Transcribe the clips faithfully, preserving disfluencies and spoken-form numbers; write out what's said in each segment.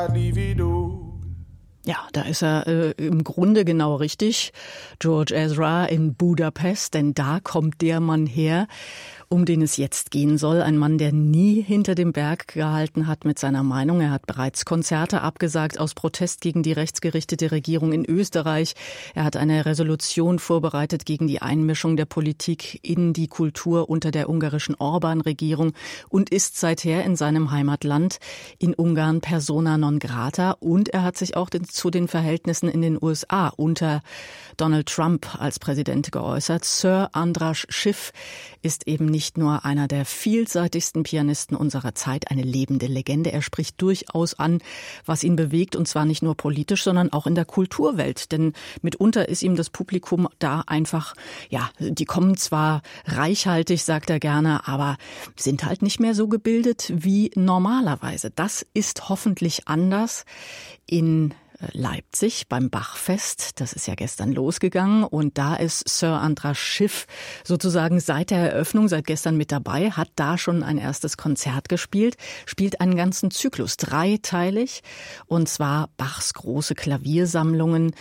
Ja, da ist er äh, im Grunde genau richtig. George Ezra in Budapest, denn da kommt der Mann her, um den es jetzt gehen soll. Ein Mann, der nie hinter dem Berg gehalten hat mit seiner Meinung. Er hat bereits Konzerte abgesagt aus Protest gegen die rechtsgerichtete Regierung in Österreich. Er hat eine Resolution vorbereitet gegen die Einmischung der Politik in die Kultur unter der ungarischen Orban-Regierung und ist seither in seinem Heimatland in Ungarn persona non grata. Und er hat sich auch den, zu den Verhältnissen in den U S A unter Donald Trump als Präsident geäußert. Sir Andras Schiff ist eben nicht nur einer der vielseitigsten Pianisten unserer Zeit, eine lebende Legende. Er spricht durchaus an, was ihn bewegt, und zwar nicht nur politisch, sondern auch in der Kulturwelt. Denn mitunter ist ihm das Publikum da einfach, ja, die kommen zwar reichhaltig, sagt er gerne, aber sind halt nicht mehr so gebildet wie normalerweise. Das ist hoffentlich anders in Leipzig beim Bachfest. Das ist ja gestern losgegangen und da ist Sir Andras Schiff sozusagen seit der Eröffnung, seit gestern mit dabei, hat da schon ein erstes Konzert gespielt, spielt einen ganzen Zyklus, dreiteilig, und zwar Bachs große Klaviersammlungen.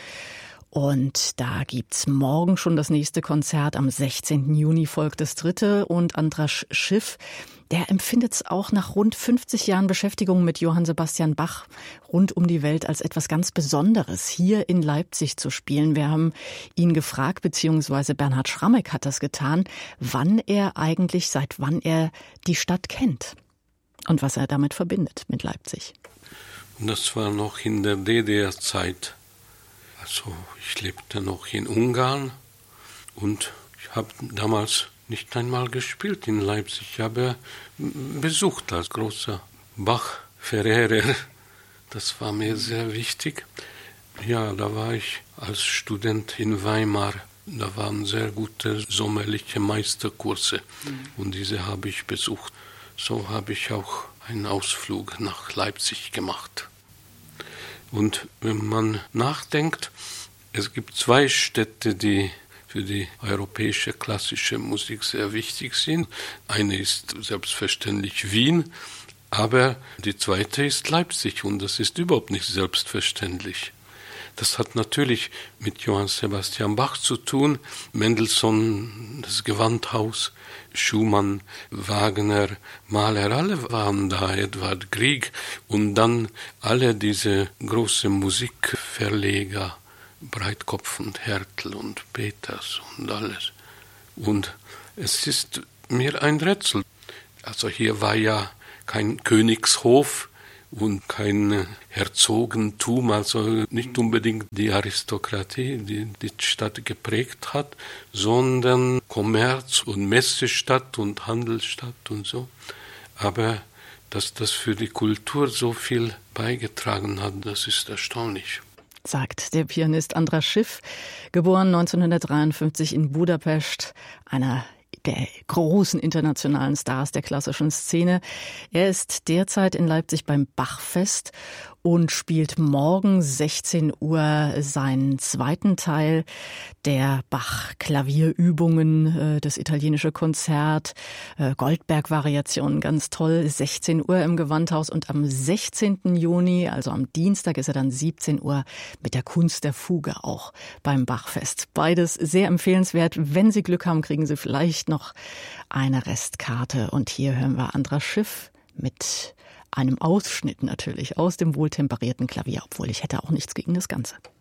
Und da gibt's morgen schon das nächste Konzert, am sechzehnten Juni folgt das dritte, und Andras Schiff, der empfindet es auch nach rund fünfzig Jahren Beschäftigung mit Johann Sebastian Bach rund um die Welt als etwas ganz Besonderes, hier in Leipzig zu spielen. Wir haben ihn gefragt, beziehungsweise Bernhard Schrammeck hat das getan, wann er eigentlich, seit wann er die Stadt kennt und was er damit verbindet mit Leipzig. Das war noch in der D D R-Zeit. Also ich lebte noch in Ungarn und ich habe damals nicht einmal gespielt in Leipzig. Ich habe besucht als großer Bach-Verehrer. Das war mir sehr wichtig. Ja, da war ich als Student in Weimar. Da waren sehr gute sommerliche Meisterkurse und diese habe ich besucht. So habe ich auch einen Ausflug nach Leipzig gemacht. Und wenn man nachdenkt, es gibt zwei Städte, die für die europäische klassische Musik sehr wichtig sind. Eine ist selbstverständlich Wien, aber die zweite ist Leipzig und das ist überhaupt nicht selbstverständlich. Das hat natürlich mit Johann Sebastian Bach zu tun, Mendelssohn, das Gewandhaus, Schumann, Wagner, Mahler, alle waren da, Edvard Grieg und dann alle diese großen Musikverleger, Breitkopf und Hertel und Peters und alles. Und es ist mir ein Rätsel. Also hier war ja kein Königshof und kein Herzogentum, also nicht unbedingt die Aristokratie, die die Stadt geprägt hat, sondern Kommerz- und Messestadt und Handelsstadt und so. Aber dass das für die Kultur so viel beigetragen hat, das ist erstaunlich. Sagt der Pianist Andras Schiff, geboren neunzehnhundertdreiundfünfzig in Budapest, einer der großen internationalen Stars der klassischen Szene. Er ist derzeit in Leipzig beim Bachfest und spielt morgen sechzehn Uhr seinen zweiten Teil der Bach-Klavierübungen, das italienische Konzert, Goldberg-Variationen, ganz toll, sechzehn Uhr im Gewandhaus. Und am sechzehnten Juni, also am Dienstag, ist er dann siebzehn Uhr mit der Kunst der Fuge auch beim Bachfest. Beides sehr empfehlenswert. Wenn Sie Glück haben, kriegen Sie vielleicht noch eine Restkarte. Und hier hören wir Andras Schiff mit einem Ausschnitt natürlich aus dem wohltemperierten Klavier, obwohl ich hätte auch nichts gegen das Ganze.